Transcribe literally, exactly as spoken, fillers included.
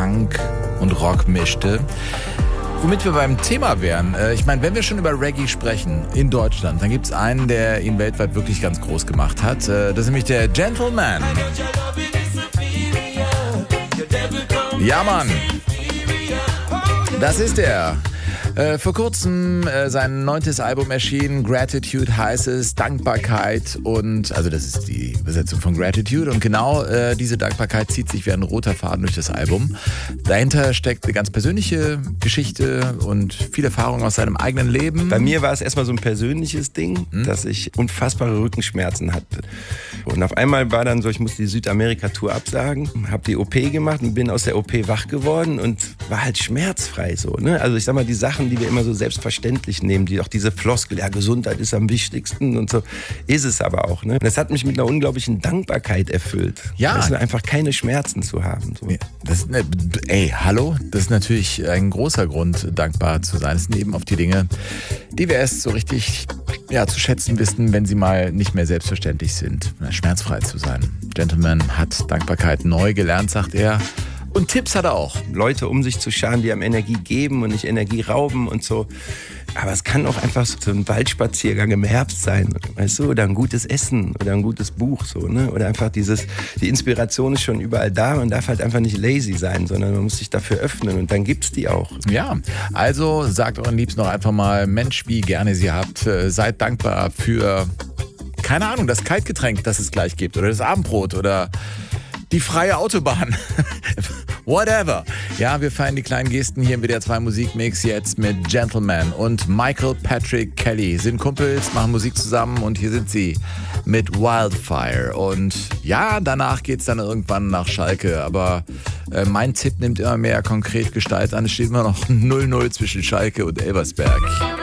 Funk und Rock mischte. Womit wir beim Thema wären. Ich meine, wenn wir schon über Reggae sprechen in Deutschland, dann gibt es einen, der ihn weltweit wirklich ganz groß gemacht hat. Das ist nämlich der Gentleman. Ja, Mann. Das ist er. Äh, vor kurzem äh, sein neuntes Album erschienen, Gratitude heißt es, Dankbarkeit und, also das ist die Übersetzung von Gratitude und genau äh, diese Dankbarkeit zieht sich wie ein roter Faden durch das Album. Dahinter steckt eine ganz persönliche Geschichte und viel Erfahrung aus seinem eigenen Leben. Bei mir war es erstmal so ein persönliches Ding, hm? dass ich unfassbare Rückenschmerzen hatte. Und auf einmal war dann so, ich musste die Südamerika-Tour absagen, habe die O P gemacht und bin aus der O P wach geworden und war halt schmerzfrei so. Ne? Also ich sag mal, die Sachen, die wir immer so selbstverständlich nehmen, die auch diese Floskel, ja, Gesundheit ist am wichtigsten und so, ist es aber auch. Ne? Das hat mich mit einer unglaublichen Dankbarkeit erfüllt. Ja. Also einfach keine Schmerzen zu haben. So. Ja, das, ne, ey, hallo? Das ist natürlich ein großer Grund, dankbar zu sein. Es sind eben oft die Dinge, die wir erst so richtig ja, zu schätzen wissen, wenn sie mal nicht mehr selbstverständlich sind. Schmerzfrei zu sein. Gentleman hat Dankbarkeit neu gelernt, sagt er. Und Tipps hat er auch. Leute um sich zu scharen, die einem Energie geben und nicht Energie rauben und so. Aber es kann auch einfach so ein Waldspaziergang im Herbst sein, weißt du, oder ein gutes Essen oder ein gutes Buch, so, ne? Oder einfach dieses, die Inspiration ist schon überall da, man darf halt einfach nicht lazy sein, sondern man muss sich dafür öffnen und dann gibt's die auch. Ja, also sagt euren Liebsten noch einfach mal, Mensch, wie gerne sie habt, seid dankbar für, keine Ahnung, das Kaltgetränk, das es gleich gibt oder das Abendbrot oder die freie Autobahn. Whatever. Ja, wir feiern die kleinen Gesten hier im W D R zwei Musikmix jetzt mit Gentleman und Michael Patrick Kelly. Sind Kumpels, machen Musik zusammen und hier sind sie mit Wildfire. Und ja, danach geht's dann irgendwann nach Schalke. Aber äh, mein Tipp nimmt immer mehr konkret Gestalt an. Es steht immer noch null null zwischen Schalke und Elversberg.